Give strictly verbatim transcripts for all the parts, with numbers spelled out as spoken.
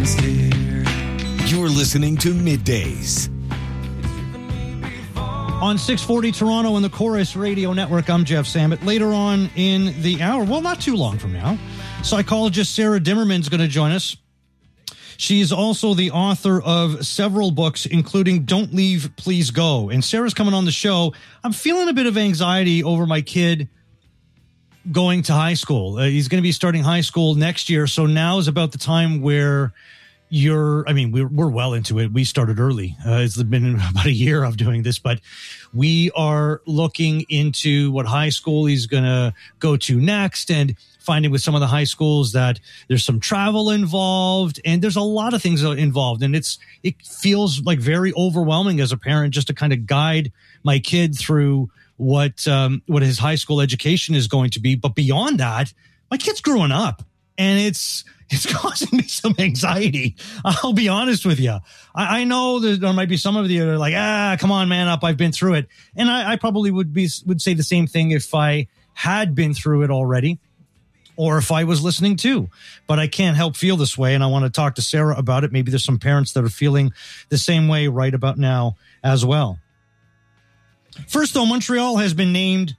You're listening to Middays on six forty Toronto and the Chorus Radio Network. I'm Jeff Samet. Later on in the hour, well, not too long from now, psychologist Sarah Dimmerman's going to join us. She is also the author of several books, including Don't Leave, Please Go. And Sarah's coming on the show. I'm feeling a bit of anxiety over my kid going to high school. Uh, he's going to be starting high school next year. So now is about the time where you're, I mean, we're, we're well into it. We started early. Uh, it's been about a year of doing this, but we are looking into what high school he's going to go to next, and finding with some of the high schools that there's some travel involved, and there's a lot of things involved. And it's, it feels like very overwhelming as a parent just to kind of guide my kid through what, um, what his high school education is going to be. But beyond that, my kid's growing up, and it's, it's causing me some anxiety. I'll be honest with you. I, I know that there might be some of you that are like, ah, come on, man up. I've been through it. And I, I probably would be, would say the same thing if I had been through it already, or if I was listening too. But I can't help feel this way, and I want to talk to Sarah about it. Maybe there's some parents that are feeling the same way right about now as well. First, though, Montreal has been named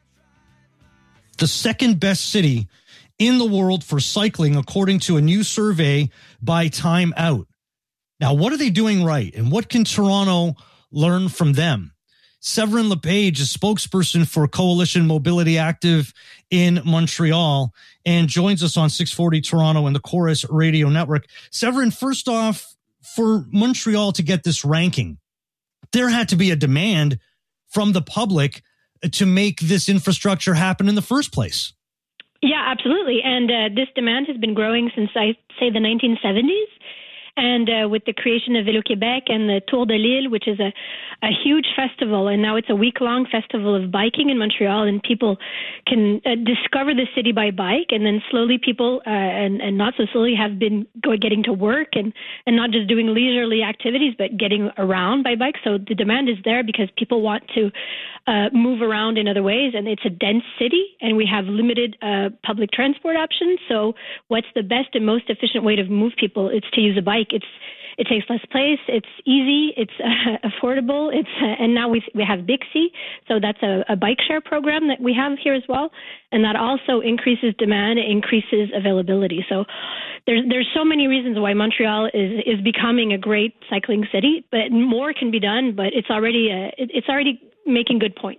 the second best city in the world for cycling, according to a new survey by Time Out. Now, what are they doing right, and what can Toronto learn from them? Severin LePage is spokesperson for Coalition Mobility Active in Montreal and joins us on six forty Toronto and the Chorus Radio Network. Severin, first off, for Montreal to get this ranking, there had to be a demand from the public to make this infrastructure happen in the first place. Yeah, absolutely. And uh, this demand has been growing since, I say, the nineteen seventies. And uh, with the creation of Vélo Québec and the Tour de l'Île, which is a, a huge festival, and now it's a week-long festival of biking in Montreal, and people can uh, discover the city by bike, and then slowly people, uh, and, and not so slowly, have been go, getting to work and, and not just doing leisurely activities, but getting around by bike. So the demand is there because people want to uh, move around in other ways, and it's a dense city, and we have limited uh, public transport options. So what's the best and most efficient way to move people? It's to use a bike. It's it takes less place. It's easy. It's uh, affordable. It's uh, and now we we have Bixi, so that's a, a bike share program that we have here as well, and that also increases demand, increases availability. So there's there's so many reasons why Montreal is is becoming a great cycling city, but more can be done. But it's already uh, it, it's already making good points.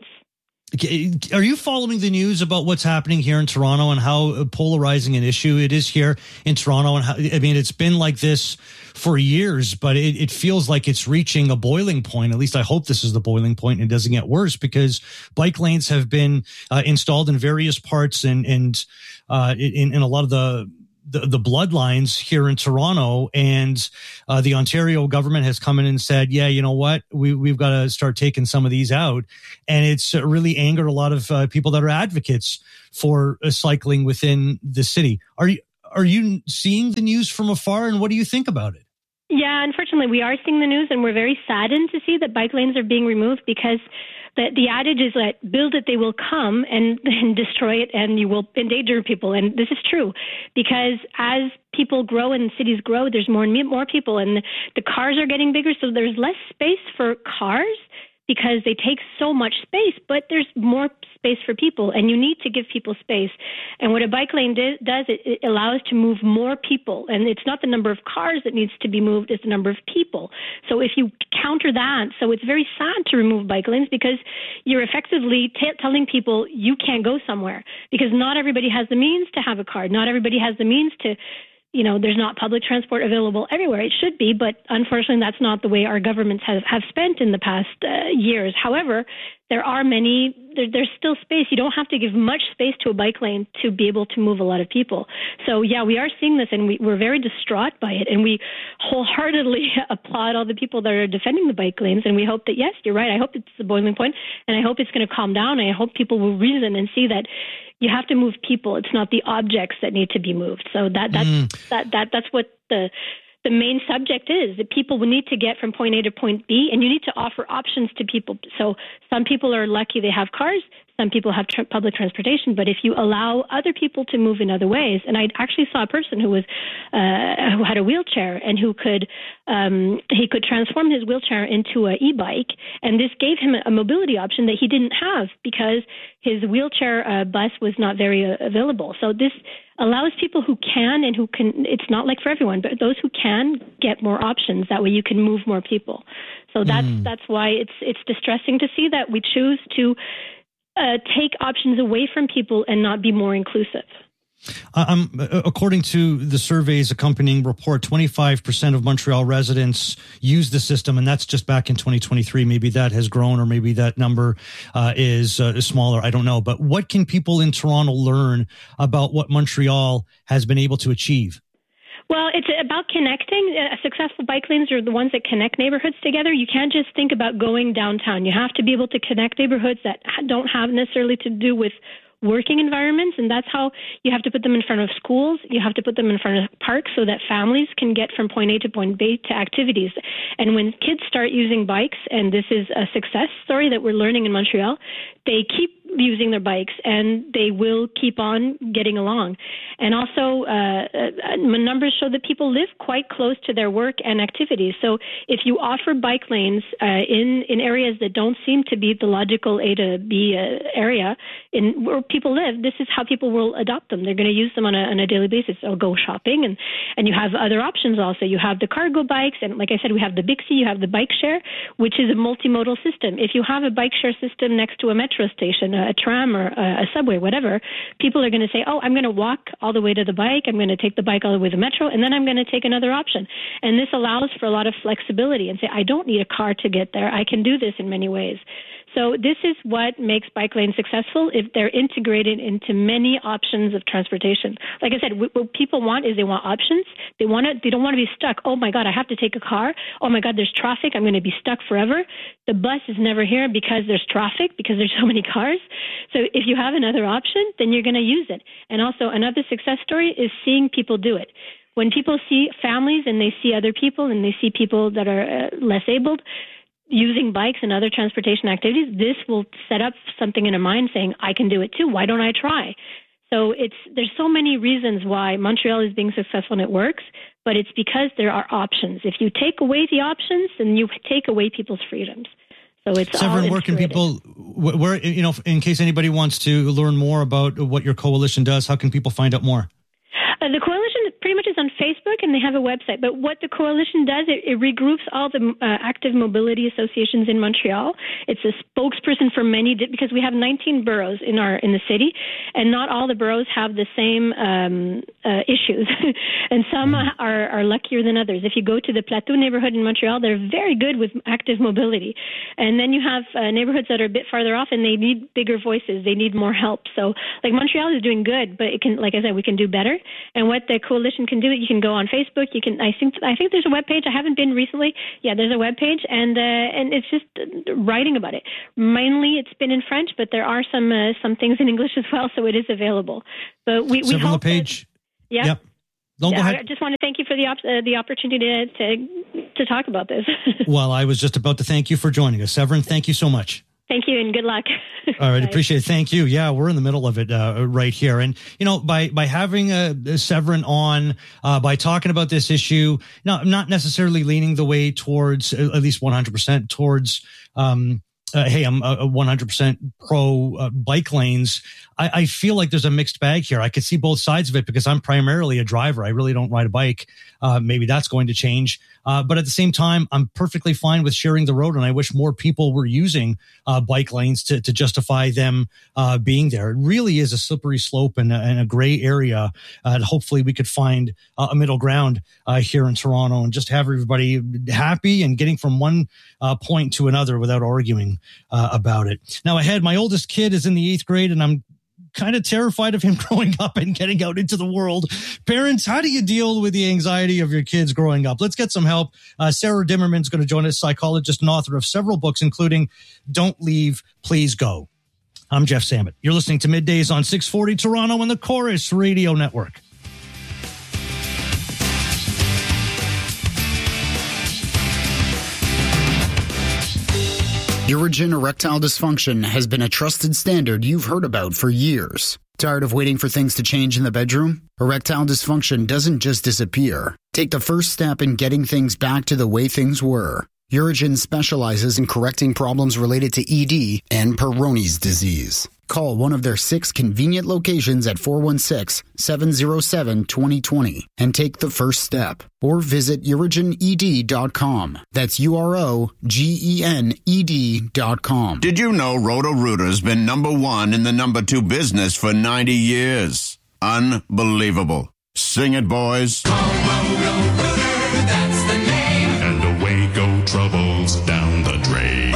Are you following the news about what's happening here in Toronto and how polarizing an issue it is here in Toronto? And how, I mean, it's been like this for years, but it, it feels like it's reaching a boiling point. At least I hope this is the boiling point and it doesn't get worse, because bike lanes have been uh, installed in various parts and, and uh, in, in a lot of the The, the bloodlines here in Toronto, and uh, the Ontario government has come in and said, yeah, you know what, we, we've got to start taking some of these out. And it's really angered a lot of uh, people that are advocates for uh, cycling within the city. Are you, are you seeing the news from afar, and what do you think about it? Yeah, unfortunately, we are seeing the news, and we're very saddened to see that bike lanes are being removed, because the, the adage is that build it, they will come, and, and destroy it, and you will endanger people. And this is true, because as people grow and cities grow, there's more and more people, and the cars are getting bigger, so there's less space for cars because they take so much space, but there's more space for people, and you need to give people space. And what a bike lane do, does, it, it allows to move more people, and it's not the number of cars that needs to be moved, it's the number of people. So if you counter that, so it's very sad to remove bike lanes, because you're effectively t- telling people you can't go somewhere, because not everybody has the means to have a car, not everybody has the means to, you know, there's not public transport available everywhere. It should be, but unfortunately, that's not the way our governments have, have spent in the past uh, years. However, there are many, there, there's still space. You don't have to give much space to a bike lane to be able to move a lot of people. So, yeah, we are seeing this, and we, we're very distraught by it, and we wholeheartedly applaud all the people that are defending the bike lanes, and we hope that, yes, you're right, I hope it's the boiling point, and I hope it's going to calm down, and I hope people will reason and see that you have to move people. It's not the objects that need to be moved. So that that's mm. that that that's what the the main subject is that people will need to get from point A to point B, and you need to offer options to people. So some people are lucky they have cars. Some people have tr- public transportation, but if you allow other people to move in other ways, and I actually saw a person who was uh, who had a wheelchair and who could um, he could transform his wheelchair into an e-bike, and this gave him a mobility option that he didn't have because his wheelchair uh, bus was not very uh, available. So this allows people who can and who can. It's not like for everyone, but those who can get more options. That way, you can move more people. So that's mm. that's why it's it's distressing to see that we choose to Uh, take options away from people and not be more inclusive. Um, according to the survey's accompanying report, twenty-five percent of Montreal residents use the system, and that's just back in twenty twenty-three. Maybe that has grown, or maybe that number uh, is uh, smaller. I don't know. But what can people in Toronto learn about what Montreal has been able to achieve? Well, it's about connecting. Uh, successful bike lanes are the ones that connect neighborhoods together. You can't just think about going downtown. You have to be able to connect neighborhoods that don't have necessarily to do with working environments, and that's how you have to put them in front of schools. You have to put them in front of parks so that families can get from point A to point B to activities. And when kids start using bikes, and this is a success story that we're learning in Montreal, they keep using their bikes and they will keep on getting along. And also, uh, uh, numbers show that people live quite close to their work and activities. So if you offer bike lanes uh, in, in areas that don't seem to be the logical A to B uh, area in where people live, this is how people will adopt them. They're going to use them on a, on a daily basis. They'll go shopping, and, and you have other options also. You have the cargo bikes, and like I said, we have the Bixi, you have the bike share, which is a multimodal system. If you have a bike share system next to a metro station, a tram or a subway, whatever, people are going to say, oh, I'm going to walk all the way to the bike, I'm going to take the bike all the way to the metro, and then I'm going to take another option. And this allows for a lot of flexibility and say, I don't need a car to get there. I can do this in many ways. So this is what makes bike lanes successful if they're integrated into many options of transportation. Like I said, what people want is they want options. They want to, they don't want to be stuck. Oh my God, I have to take a car. Oh my God, there's traffic. I'm going to be stuck forever. The bus is never here because there's traffic, because there's so many cars. So if you have another option, then you're going to use it. And also another success story is seeing people do it. When people see families and they see other people and they see people that are uh, less abled using bikes and other transportation activities, this will set up something in a mind saying, I can do it too. Why don't I try? So it's there's so many reasons why Montreal is being successful and it works, but it's because there are options. If you take away the options, then you take away people's freedoms. So it's Severin, all where can people, where, you know, in case anybody wants to learn more about what your coalition does, how can people find out more? Uh, the coalition pretty much is on Facebook, and they have a website. But what the coalition does, it, it regroups all the uh, active mobility associations in Montreal. It's a spokesperson for many, because we have nineteen boroughs in our in the city, and not all the boroughs have the same um, uh, issues. And some are, are luckier than others. If you go to the Plateau neighborhood in Montreal, they're very good with active mobility. And then you have uh, neighborhoods that are a bit farther off, and they need bigger voices. They need more help. So, like, Montreal is doing good, but it can, like I said, we can do better. And what the coalition can do, you can go on Facebook. You can, I think, I think there's a webpage. I haven't been recently. Yeah, there's a webpage, and uh, and it's just writing about it. Mainly, it's been in French, but there are some uh, some things in English as well, so it is available. But we, we hope page. That, yeah. Yep. Don't yeah, go ahead. I just want to thank you for the op- uh, the opportunity to, to to talk about this. Well, I was just about to thank you for joining us, Severin. Thank you so much. Thank you, and good luck. All right, appreciate it. Thank you. Yeah, we're in the middle of it uh, right here. And, you know, by by having uh, Severin on, uh, by talking about this issue, no, not necessarily leaning the way towards, at least one hundred percent towards, um, uh, hey, I'm a one hundred percent pro uh, bike lanes. I, I feel like there's a mixed bag here. I could see both sides of it because I'm primarily a driver. I really don't ride a bike. Uh, maybe that's going to change. Uh, but at the same time, I'm perfectly fine with sharing the road, and I wish more people were using uh, bike lanes to, to justify them uh, being there. It really is a slippery slope and a, and a gray area. Uh, and hopefully we could find uh, a middle ground uh, here in Toronto and just have everybody happy and getting from one uh, point to another without arguing uh, about it. Now, ahead, my oldest kid is in the eighth grade, and I'm kind of terrified of him growing up and getting out into the world. Parents, how do you deal with the anxiety of your kids growing up? Let's get some help. Uh, Sarah Dimmerman's going to join us, psychologist and author of several books, including Don't Leave, Please Go. I'm Jeff Samet. You're listening to Middays on six forty Toronto and the Chorus Radio Network. Urigen erectile dysfunction has been a trusted standard you've heard about for years. Tired of waiting for things to change in the bedroom? Erectile dysfunction doesn't just disappear. Take the first step in getting things back to the way things were. Urigen specializes in correcting problems related to E D and Peyronie's disease. Call one of their six convenient locations at four one six, seven zero seven, two zero two zero and take the first step. Or visit urigen e d dot com. That's U R O G E N E D dot com. Did you know Roto-Rooter's been number one in the number two business for ninety years? Unbelievable. Sing it, boys. Roto-Rooter, that's the name. And away go troubles down the drain.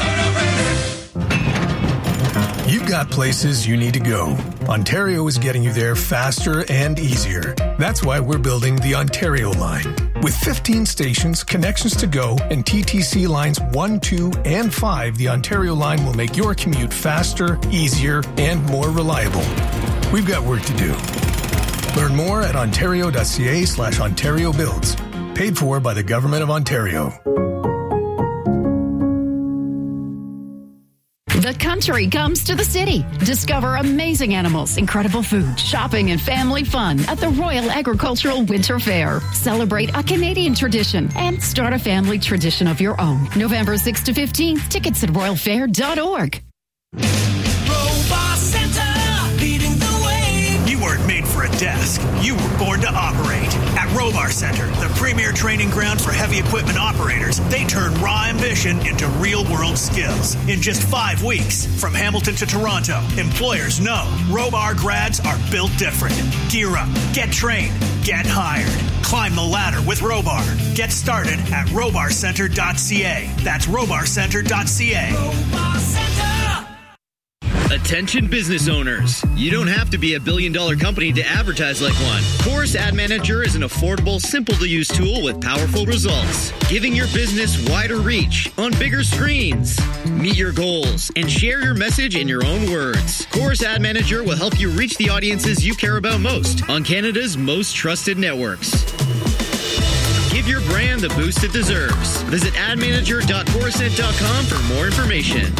You've got places you need to go. Ontario is getting you there faster and easier. That's why we're building the Ontario line. With fifteen stations, connections to go, and T T C lines one, two, and five, the Ontario line will make your commute faster, easier, and more reliable. We've got work to do. Learn more at ontario.ca slash Ontario Builds. Paid for by the Government of Ontario. The country comes to the city. Discover amazing animals, incredible food, shopping, and family fun at the Royal Agricultural Winter Fair. Celebrate a Canadian tradition and start a family tradition of your own. November sixth to fifteenth. Tickets at royal fair dot org. Robot Center, leading the way. You weren't made for a desk. You were born to operate. At Robar Center, the premier training ground for heavy equipment operators, they turn raw ambition into real-world skills. In just five weeks, from Hamilton to Toronto, employers know Robar grads are built different. Gear up, get trained, get hired. Climb the ladder with Robar. Get started at robar center dot c a. That's robar center dot c a. Robar Center! Attention business owners. You don't have to be a billion dollar company to advertise like one. Chorus Ad Manager is an affordable, simple to use tool with powerful results, giving your business wider reach on bigger screens. Meet your goals and share your message in your own words. Chorus Ad Manager will help you reach the audiences you care about most on Canada's most trusted networks. Give your brand the boost it deserves. Visit ad manager dot coruscent dot com for more information.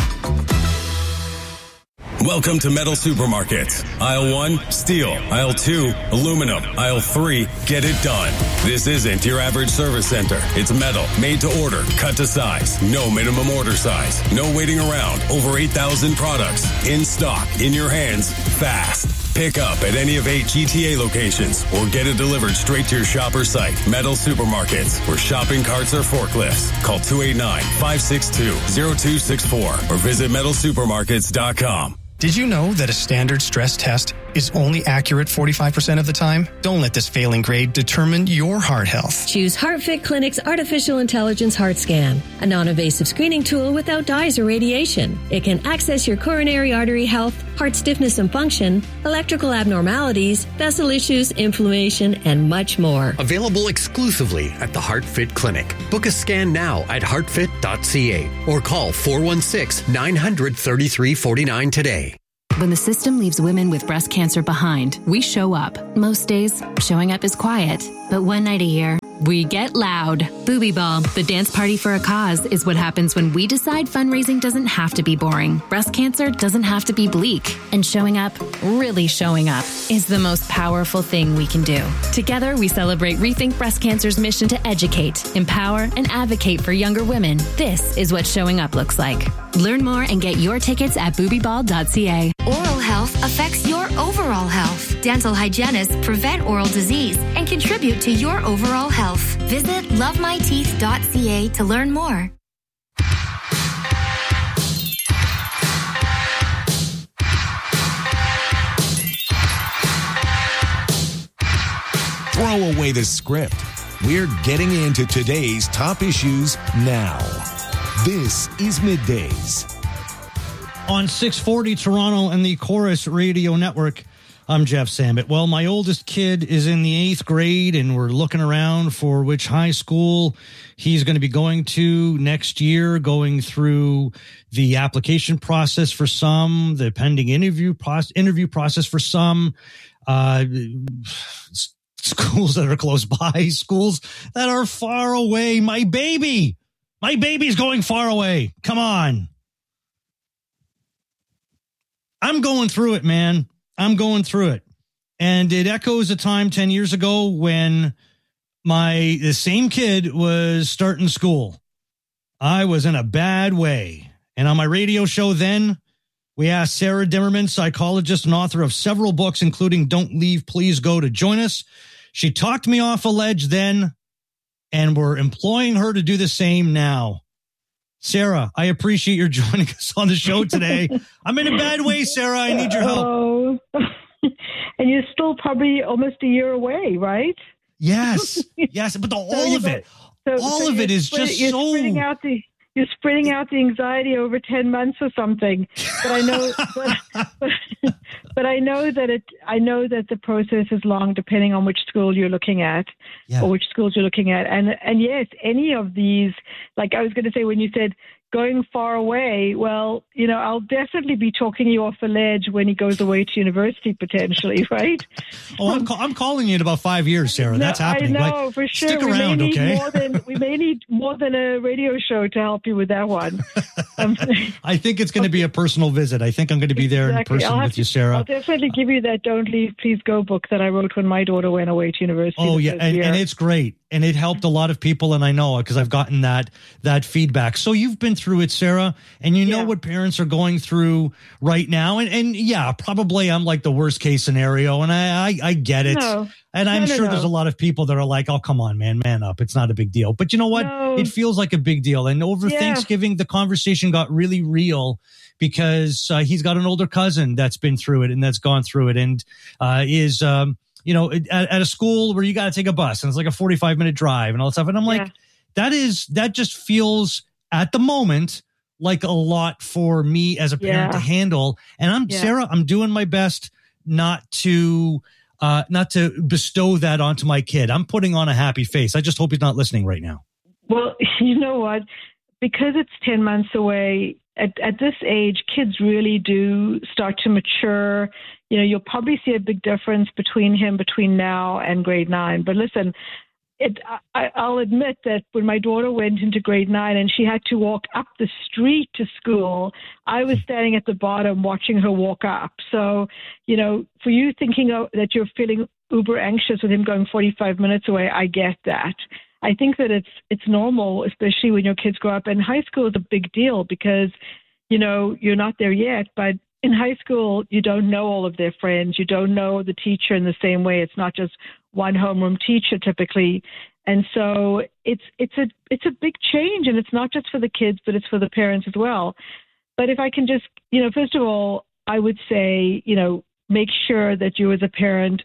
Welcome to Metal Supermarkets. Aisle one, steel. Aisle two, aluminum. Aisle three, get it done. This isn't your average service center. It's metal, made to order, cut to size. No minimum order size. No waiting around. Over eight thousand products. In stock, in your hands, fast. Pick up at any of eight G T A locations or get it delivered straight to your shop or site. Metal Supermarkets, where shopping carts are forklifts. Call two eight nine, five six two, zero two six four or visit metal supermarkets dot com. Did you know that a standard stress test is only accurate forty-five percent of the time? Don't let this failing grade determine your heart health. Choose HeartFit Clinic's Artificial Intelligence Heart Scan, a non-invasive screening tool without dyes or radiation. It can access your coronary artery health, heart stiffness and function, electrical abnormalities, vessel issues, inflammation, and much more. Available exclusively at the HeartFit Clinic. Book a scan now at heart fit dot c a or call four one six, nine hundred, thirty-three forty-nine today. When the system leaves women with breast cancer behind, we show up. Most days, showing up is quiet. But one night a year, we get loud. Booby Ball, the dance party for a cause, is what happens when we decide fundraising doesn't have to be boring. Breast cancer doesn't have to be bleak. And showing up, really showing up, is the most powerful thing we can do. Together, we celebrate Rethink Breast Cancer's mission to educate, empower, and advocate for younger women. This is what showing up looks like. Learn more and get your tickets at booby ball dot c a. Oral health affects your overall health. Dental hygienists prevent oral disease and contribute to your overall health. Visit love my teeth dot c a to learn more. Throw away the script. We're getting into today's top issues now. This is Middays. On six forty Toronto and the Chorus Radio Network, I'm Jeff Sambit. Well, my oldest kid is in the eighth grade, and we're looking around for which high school he's going to be going to next year, going through the application process for some, the pending interview, process, interview process for some, uh, schools that are close by, schools that are far away. My baby, my baby's going far away. Come on. I'm going through it, man. I'm going through it. And it echoes a time ten years ago when my the same kid was starting school. I was in a bad way. And on my radio show then, we asked Sarah Dimmerman, psychologist and author of several books, including Don't Leave, Please Go, to join us. She talked me off a ledge then, and we're employing her to do the same now. Sarah, I appreciate your joining us on the show today. I'm in a bad way, Sarah. I need your help. Oh. And you're still probably almost a year away, right? Yes. Yes. But the, all so of it, so, all so of it is spread, just you're so... Spreading out the, you're spreading out the anxiety over ten months or something. But I know, but, but, but I know that it, I know that the process is long depending on which school you're looking at yeah. or which schools you're looking at. And, and yes, any of these, like I was going to say when you said going far away, well, you know, I'll definitely be talking you off a ledge when he goes away to university potentially, right? Oh, I'm, ca- I'm calling you in about five years, Sarah. That's no, happening. I know, like, for sure. Stick we around, may need okay? More than, we may need more than a radio show to help you with that one. Um, I think it's going to be a personal visit. I think I'm going to be there exactly. in person I'll with to, you, Sarah. I'll definitely give you that Don't Leave, Please Go book that I wrote when my daughter went away to university. Oh, yeah, and, and it's great. And it helped a lot of people, and I know because I've gotten that that feedback. So you've been through it, Sarah, and you know yeah. what parents are going through right now. And, and yeah, probably I'm like the worst case scenario, and I, I, I get it. No. And I'm no, no, sure no. there's a lot of people that are like, oh, come on, man, man up. It's not a big deal. But you know what? No. It feels like a big deal. And over yeah. Thanksgiving, the conversation got really real because uh, he's got an older cousin that's been through it and that's gone through it and uh, is, um, you know, at, at a school where you got to take a bus and it's like a forty-five minute drive and all that stuff. And I'm like, yeah. that is, that just feels at the moment like a lot for me as a parent yeah. to handle. And I'm, yeah. Sarah, I'm doing my best not to, uh, not to bestow that onto my kid. I'm putting on a happy face. I just hope he's not listening right now. Well, you know what? Because it's ten months away, at, at this age, kids really do start to mature. You know, you'll probably see a big difference between him between now and grade nine. But listen, it, I, I'll admit that when my daughter went into grade nine and she had to walk up the street to school, I was standing at the bottom watching her walk up. So, you know, for you thinking of, that you're feeling uber anxious with him going forty-five minutes away, I get that. I think that it's it's normal, especially when your kids grow up. And high school is a big deal because, you know, you're not there yet, but in high school, you don't know all of their friends. You don't know the teacher in the same way. It's not just one homeroom teacher typically. And so it's it's a it's a big change, and it's not just for the kids, but it's for the parents as well. But if I can just, you know, first of all, I would say, you know, make sure that you as a parent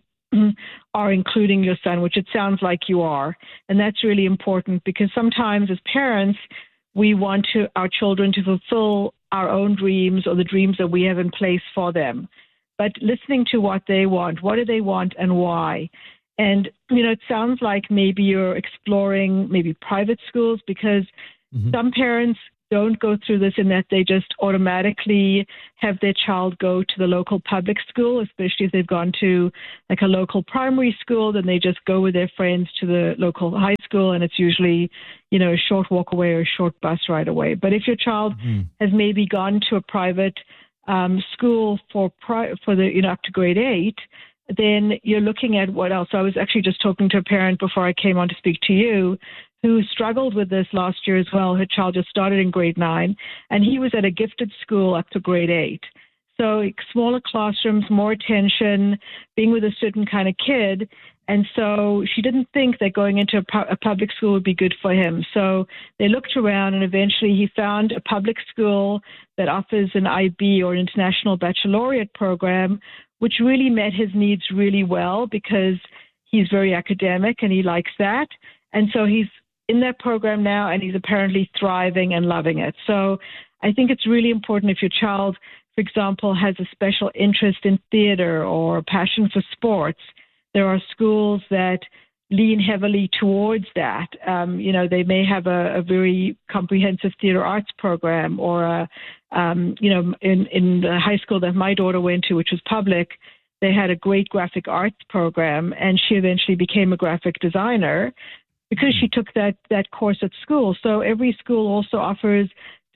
are including your son, which it sounds like you are. And that's really important because sometimes as parents, we want to our children to fulfill our own dreams or the dreams that we have in place for them. But listening to what they want, what do they want and why? And, you know, it sounds like maybe you're exploring maybe private schools because mm-hmm. some parents don't go through this in that they just automatically have their child go to the local public school, especially if they've gone to like a local primary school, then they just go with their friends to the local high school, and it's usually, you know, a short walk away or a short bus ride away. But if your child mm-hmm. has maybe gone to a private um, school for pri- for the, you know, up to grade eight, then you're looking at what else. So I was actually just talking to a parent before I came on to speak to you who struggled with this last year as well. Her child just started in grade nine, and he was at a gifted school up to grade eight. So smaller classrooms, more attention, being with a certain kind of kid. And so she didn't think that going into a, pu- a public school would be good for him. So they looked around, and eventually he found a public school that offers an I B or an International Baccalaureate program, which really met his needs really well because he's very academic and he likes that. And so he's in that program now, and he's apparently thriving and loving it. So I think it's really important if your child, for example, has a special interest in theater or passion for sports, there are schools that lean heavily towards that. Um, you know, they may have a, a very comprehensive theater arts program, or, a, um, you know, in, in the high school that my daughter went to, which was public, they had a great graphic arts program, and she eventually became a graphic designer because she took that, that course at school. So every school also offers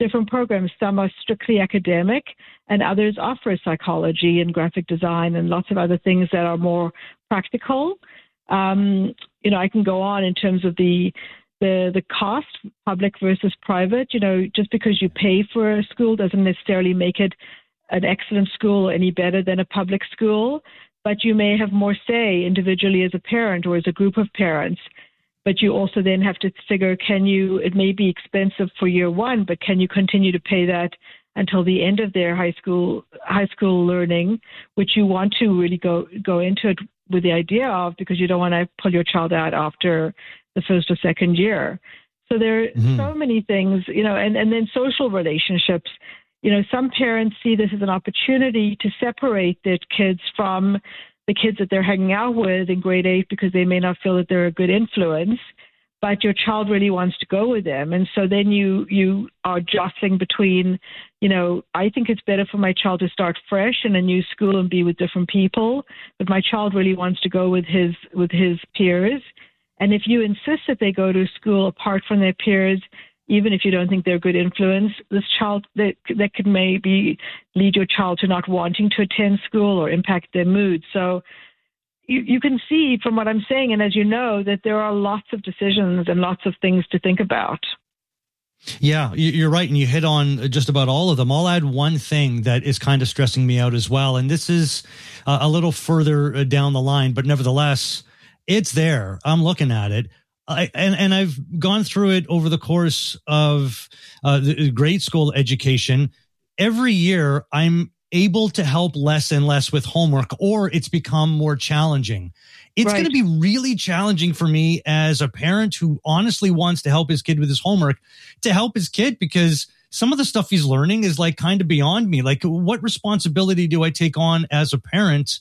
different programs. Some are strictly academic, and others offer psychology and graphic design and lots of other things that are more practical. Um, you know, I can go on in terms of the the the cost, public versus private. You know, just because you pay for a school doesn't necessarily make it an excellent school or any better than a public school. But you may have more say individually as a parent or as a group of parents. But you also then have to figure, can you, it may be expensive for year one, but can you continue to pay that until the end of their high school high school learning, which you want to really go, go into it with the idea of, because you don't want to pull your child out after the first or second year. So there are mm-hmm. so many things, you know, and, and then social relationships. You know, some parents see this as an opportunity to separate their kids from the kids that they're hanging out with in grade eight because they may not feel that they're a good influence, but your child really wants to go with them. And so then you, you are jostling between, you know, I think it's better for my child to start fresh in a new school and be with different people, but my child really wants to go with his, with his peers. And if you insist that they go to school apart from their peers, even if you don't think they're a good influence, this child, that, that could maybe lead your child to not wanting to attend school or impact their mood. So you, you can see from what I'm saying, and as you know, that there are lots of decisions and lots of things to think about. Yeah, you're right. And you hit on just about all of them. I'll add one thing that is kind of stressing me out as well. And this is uh, a little further down the line, but nevertheless, it's there. I'm looking at it. I, and, and I've gone through it over the course of uh, the grade school education. Every year, I'm able to help less and less with homework, or it's become more challenging. It's right. going to be really challenging for me as a parent who honestly wants to help his kid with his homework to help his kid, because some of the stuff he's learning is like kind of beyond me. Like, what responsibility do I take on as a parent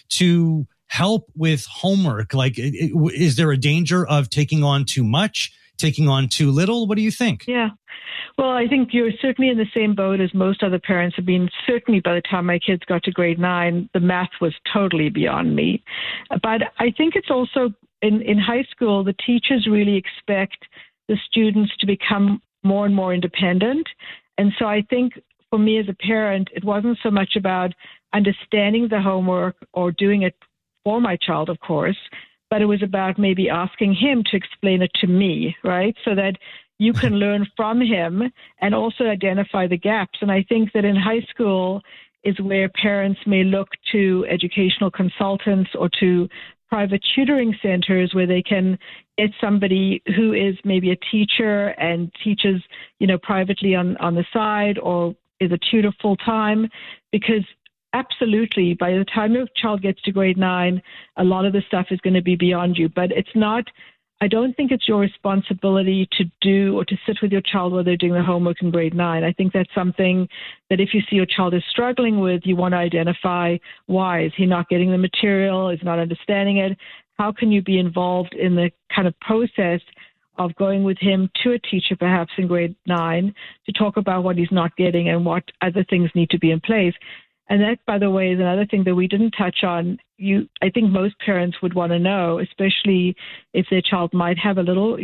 to help with homework? Like, is there a danger of taking on too much, taking on too little? What do you think? Yeah. Well, I think you're certainly in the same boat as most other parents have been. Certainly by the time my kids got to grade nine, the math was totally beyond me. But I think it's also in, in high school, the teachers really expect the students to become more and more independent. And so I think for me as a parent, it wasn't so much about understanding the homework or doing it for my child, of course, but it was about maybe asking him to explain it to me, right? So that you can learn from him and also identify the gaps. And I think that in high school is where parents may look to educational consultants or to private tutoring centers where they can get somebody who is maybe a teacher and teaches, you know, privately on, on the side, or is a tutor full time, because absolutely, by the time your child gets to grade nine, a lot of the stuff is going to be beyond you. But it's not, I don't think it's your responsibility to do or to sit with your child while they're doing the homework in grade nine. I think that's something that if you see your child is struggling with, you want to identify why. Is he not getting the material? Is not understanding it? How can you be involved in the kind of process of going with him to a teacher perhaps in grade nine to talk about what he's not getting and what other things need to be in place? And that, by the way, is another thing that we didn't touch on. You, I think most parents would want to know, especially if their child might have a little